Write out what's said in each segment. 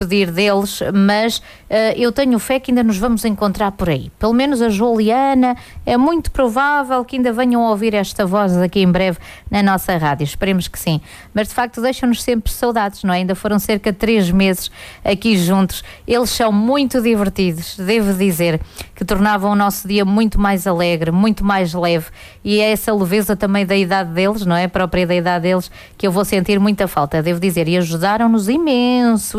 pedir deles, mas eu tenho fé que ainda nos vamos encontrar por aí. Pelo menos a Juliana, é muito provável que ainda venham a ouvir esta voz aqui em breve na nossa rádio. Esperemos que sim. Mas de facto deixam-nos sempre saudades, não é? Ainda foram cerca de 3 meses aqui juntos. Eles são muito divertidos, devo dizer, que tornavam o nosso dia muito mais alegre, muito mais leve, e é essa leveza também da idade deles, não é? Própria da idade deles, que eu vou sentir muita falta, devo dizer, e ajudaram-nos imenso.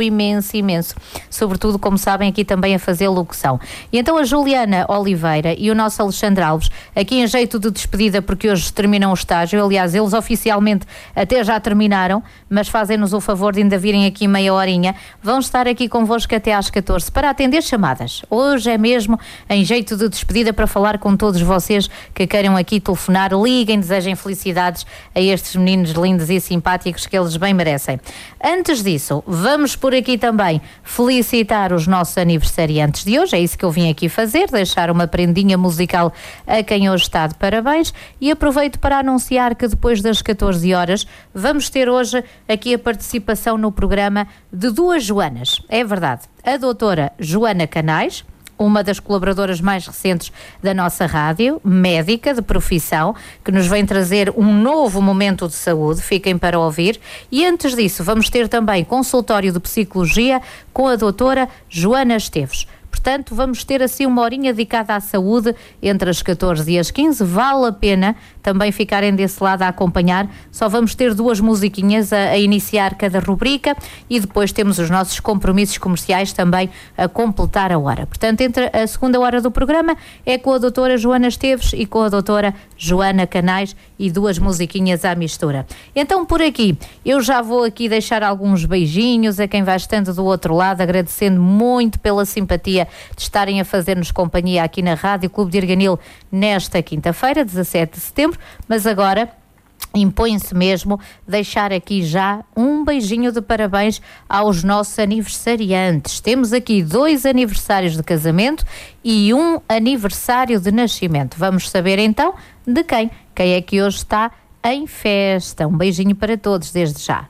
Sobretudo, como sabem, aqui também a fazer locução. E então a Juliana Oliveira e o nosso Alexandre Alves, aqui em jeito de despedida, porque hoje terminam o estágio, aliás, eles oficialmente até já terminaram, mas fazem-nos o favor de ainda virem aqui meia horinha, vão estar aqui convosco até às 14 para atender chamadas. Hoje é mesmo em jeito de despedida para falar com todos vocês que queiram aqui telefonar, liguem, desejem felicidades a estes meninos lindos e simpáticos que eles bem merecem. Antes disso, vamos por aqui também felicitar os nossos aniversariantes de hoje, é isso que eu vim aqui fazer, deixar uma prendinha musical a quem hoje está de parabéns, e aproveito para anunciar que depois das 14 horas vamos ter hoje aqui a participação no programa de 2 Joanas, é verdade, a doutora Joana Canais, uma das colaboradoras mais recentes da nossa rádio, médica de profissão, que nos vem trazer um novo momento de saúde, fiquem para ouvir. E antes disso, vamos ter também consultório de psicologia com a doutora Joana Esteves. Portanto, vamos ter assim uma horinha dedicada à saúde entre as 14 e as 15. Vale a pena também ficarem desse lado a acompanhar. Só vamos ter 2 musiquinhas a iniciar cada rubrica e depois temos os nossos compromissos comerciais também a completar a hora. Portanto, entre a segunda hora do programa é com a doutora Joana Esteves e com a doutora Joana Canais e 2 musiquinhas à mistura. Então, por aqui, eu já vou aqui deixar alguns beijinhos a quem vai estando do outro lado, agradecendo muito pela simpatia de estarem a fazer-nos companhia aqui na Rádio Clube de Arganil nesta quinta-feira, 17 de setembro, mas agora impõe-se mesmo deixar aqui já um beijinho de parabéns aos nossos aniversariantes. Temos aqui 2 aniversários de casamento e 1 aniversário de nascimento. Vamos saber então de quem? Quem é que hoje está em festa? Um beijinho para todos desde já.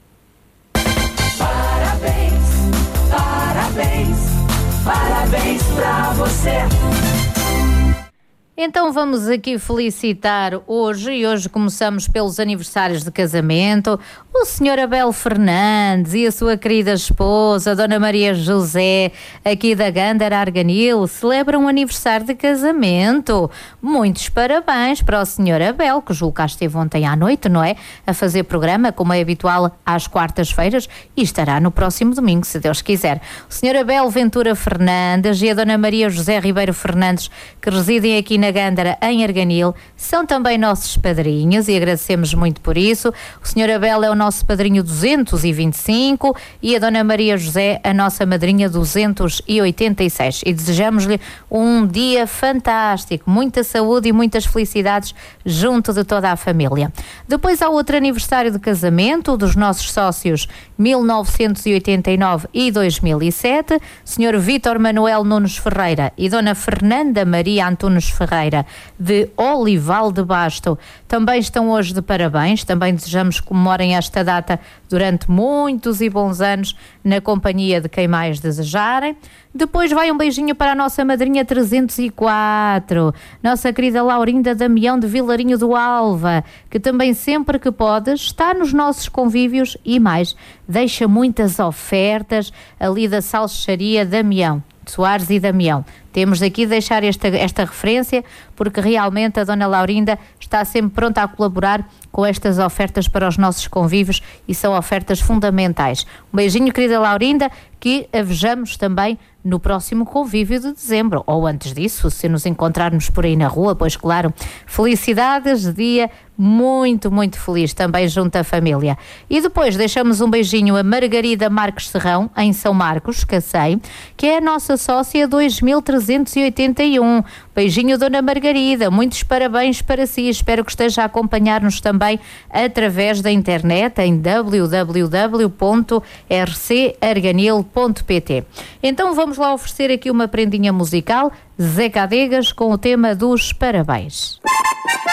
Parabéns, parabéns. Parabéns pra você. Então vamos aqui felicitar hoje, e hoje começamos pelos aniversários de casamento, o Sr. Abel Fernandes e a sua querida esposa, Dona Maria José, aqui da Gândara Arganil, celebram um aniversário de casamento. Muitos parabéns para o Sr. Abel, que julgo que esteve ontem à noite, não é? A fazer programa, como é habitual, às quartas-feiras, e estará no próximo domingo, se Deus quiser. O Sr. Abel Ventura Fernandes e a Dona Maria José Ribeiro Fernandes, que residem aqui na Gândara, em Arganil, são também nossos padrinhos e agradecemos muito por isso. O Sr. Abel é o nosso padrinho 225 e a Dona Maria José a nossa madrinha 286, e desejamos-lhe um dia fantástico, muita saúde e muitas felicidades junto de toda a família. Depois há outro aniversário de casamento dos nossos sócios 1989 e 2007, Sr. Vítor Manuel Nunes Ferreira e Dona Fernanda Maria Antunes Ferreira de Olival de Basto, também estão hoje de parabéns. Também desejamos que comemorem esta data durante muitos e bons anos na companhia de quem mais desejarem. Depois vai um beijinho para a nossa madrinha 304, nossa querida Laurinda Damião de Vilarinho do Alva, que também sempre que pode está nos nossos convívios e mais, deixa muitas ofertas ali da salsicharia Damião, Soares e Damião. Temos daqui de deixar esta referência, porque realmente a Dona Laurinda está sempre pronta a colaborar com estas ofertas para os nossos convívios e são ofertas fundamentais. Um beijinho, querida Laurinda, que a vejamos também no próximo convívio de dezembro, ou antes disso, se nos encontrarmos por aí na rua, pois claro. Felicidades, dia muito, muito feliz também junto à família. E depois deixamos um beijinho a Margarida Marques Serrão, em São Marcos, Cacém, que é a nossa sócia 2381. Beijinho, Dona Margarida, muitos parabéns para si, espero que esteja a acompanhar-nos também através da internet em www.rcarganil.pt. Então vamos lá oferecer aqui uma prendinha musical, Zé Cadegas, com o tema dos parabéns.